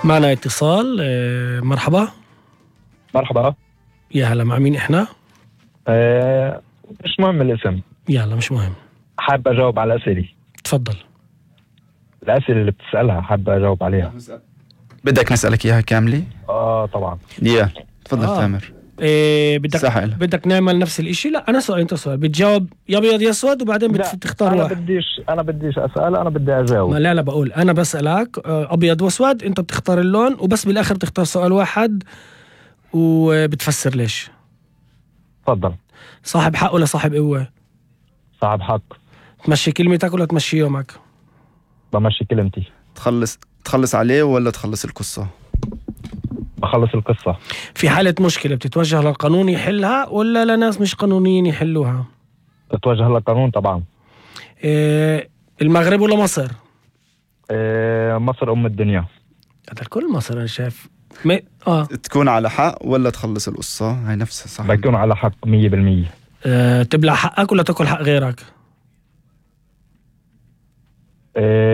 معنا اتصال. مرحبا. مرحبا. يا هلا، مع مين احنا؟ مش مهم الاسم. يلا مش مهم. حابب اجاوب على الاسئله. تفضل. الاسئله اللي بتسالها حابب اجاوب عليها. بدك نسألك إياها كاملة؟ طبعا. تفضل تامر. بدك بدك نعمل نفس الاشي؟ لا انا سؤال انت سؤال، بتجاوب يا ابيض يا اسود وبعدين بتختار واحد. انا بديش اسال، انا بدي اجاوب. ما لا بقول انا بسألك ابيض واسود، انت بتختار اللون وبس بالاخر بتختار سؤال واحد وبتفسر ليش. تفضل. صاحب حق ولا صاحب قوة؟ صاحب حق. تمشي كلمتك ولا تمشي يومك؟ بمشي كلمتي. تخلص عليه ولا تخلص القصة؟ بخلص القصة. في حالة مشكلة بتتوجه للقانون يحلها ولا لناس مش قانونيين يحلوها؟ بتوجه للقانون طبعا. المغرب ولا مصر؟ مصر أم الدنيا. هذا الكل مصر أنا شايف. تكون على حق ولا تخلص القصة؟ هاي نفسها صح. بكون على حق 100%. تبلع حقك ولا تاكل حق غيرك؟